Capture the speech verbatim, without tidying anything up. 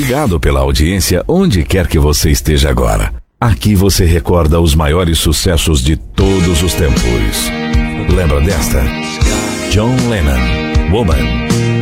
Obrigado pela audiência onde quer que você esteja agora. Aqui você recorda os maiores sucessos de todos os tempos. Lembra desta? John Lennon, Woman.